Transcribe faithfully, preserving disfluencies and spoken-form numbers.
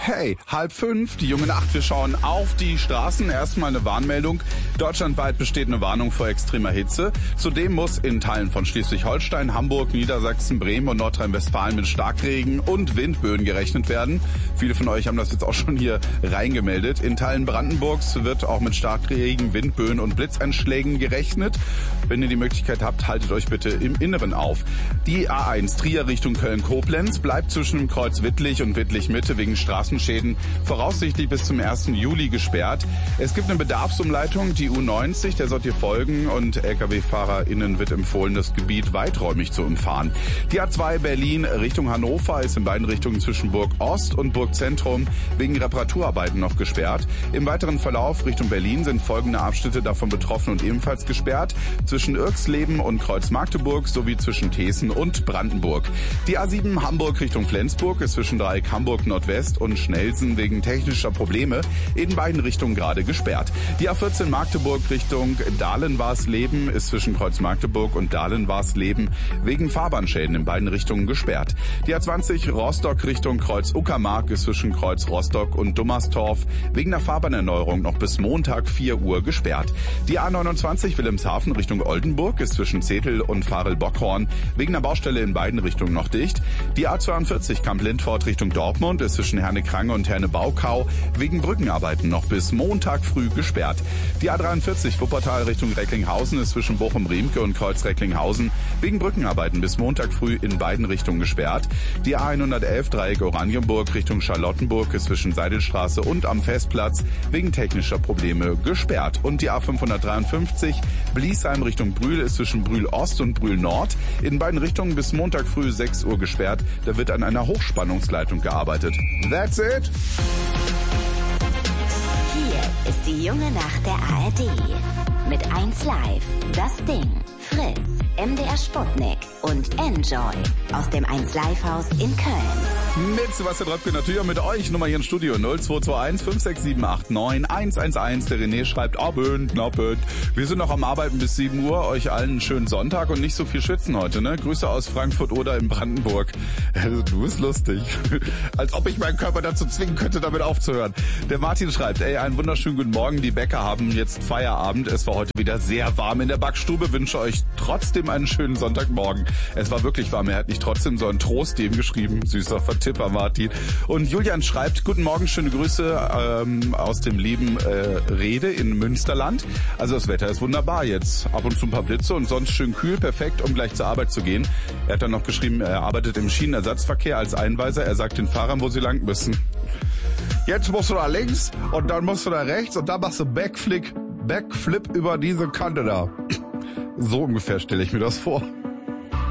Hey, halb fünf, die junge Nacht, wir schauen auf die Straßen. Erstmal eine Warnmeldung. Deutschlandweit besteht eine Warnung vor extremer Hitze. Zudem muss in Teilen von Schleswig-Holstein, Hamburg, Niedersachsen, Bremen und Nordrhein-Westfalen mit Starkregen und Windböen gerechnet werden. Viele von euch haben das jetzt auch schon hier reingemeldet. In Teilen Brandenburgs wird auch mit Starkregen, Windböen und Blitzeinschlägen gerechnet. Wenn ihr die Möglichkeit habt, haltet euch bitte im Inneren auf. Die A eins Trier Richtung Köln-Koblenz bleibt zwischen dem Kreuz Wittlich und Wittlich-Mitte wegen Straßenschäden voraussichtlich bis zum ersten Juli gesperrt. Es gibt eine Bedarfsumleitung, die U neunzig, der sollt ihr folgen, und L K W-FahrerInnen wird empfohlen, das Gebiet weiträumig zu umfahren. Die A zwei Berlin Richtung Hannover ist in beiden Richtungen zwischen Burg Ost und Burg Zentrum wegen Reparaturarbeiten noch gesperrt. Im weiteren Verlauf Richtung Berlin sind folgende Abschnitte davon betroffen und ebenfalls gesperrt: zwischen Irxleben und Kreuz Magdeburg sowie zwischen Thesen und Brandenburg. Die A sieben Hamburg Richtung Flensburg ist zwischen Dreieck Hamburg Nordwest und Schnelsen wegen technischer Probleme in beiden Richtungen gerade gesperrt. Die A vierzehn Magdeburg Richtung Dahlen-Warsleben ist zwischen Kreuz Magdeburg und Dahlen-Warsleben wegen Fahrbahnschäden in beiden Richtungen gesperrt. Die A zwanzig Rostock Richtung Kreuz Uckermark ist zwischen Kreuz Rostock und Dummerstorf wegen der Fahrbahnerneuerung noch bis Montag vier Uhr gesperrt. Die A neunundzwanzig Wilhelmshaven Richtung Oldenburg ist zwischen Zetel und Farel-Bockhorn wegen der Baustelle in beiden Richtungen noch dicht. Die A zweiundvierzig Kamp-Lindfort Richtung Dortmund ist zwischen Herne-Krange und Herne-Baukau wegen Brückenarbeiten noch bis Montag früh gesperrt. Die A dreiundvierzig Wuppertal Richtung Recklinghausen ist zwischen Bochum-Riemke und Kreuz-Recklinghausen wegen Brückenarbeiten bis Montag früh in beiden Richtungen gesperrt. Die A hundertelf Dreieck Oranienburg Richtung Charlottenburg ist zwischen Seidelstraße und am Festplatz wegen technischer Probleme gesperrt. Und die A fünfhundertdreiundfünfzig Bliesheim Richtung Brühl ist zwischen Brühl Ost und Brühl Nord in beiden Richtungen bis Montag früh sechs Uhr gesperrt. Da wird an einer Hochspannungsleitung gearbeitet. That's it. Hier ist die junge Nacht der A R D. Mit eins Live, Das Ding, Fritz, M D R Sputnik und Enjoy aus dem eins Live Haus in Köln. Mit Sebastian Röpke natürlich auch mit euch. Nummer hier im Studio null zwei zwei eins fünf sechs sieben acht neun eins eins eins. Der René schreibt, Abend, Abend. Wir sind noch am Arbeiten bis sieben Uhr. Euch allen einen schönen Sonntag und nicht so viel schwitzen heute, ne? Grüße aus Frankfurt oder in Brandenburg. Also, du bist lustig. Als ob ich meinen Körper dazu zwingen könnte, damit aufzuhören. Der Martin schreibt, ey, einen wunderschönen guten Morgen. Die Bäcker haben jetzt Feierabend. Es war heute wieder sehr warm in der Backstube. Wünsche euch trotzdem einen schönen Sonntagmorgen. Es war wirklich warm. Er hat nicht trotzdem so einen Trost dem geschrieben. Süßer Vertipper, Martin. Und Julian schreibt, guten Morgen, schöne Grüße ähm, aus dem lieben äh, Rede in Münsterland. Also das Wetter ist wunderbar jetzt. Ab und zu ein paar Blitze und sonst schön kühl, perfekt, um gleich zur Arbeit zu gehen. Er hat dann noch geschrieben, er arbeitet im Schienenersatzverkehr als Einweiser. Er sagt den Fahrern, wo sie lang müssen. Jetzt musst du da links und dann musst du da rechts und dann machst du Backflip, Backflip über diese Kante da. So ungefähr stelle ich mir das vor.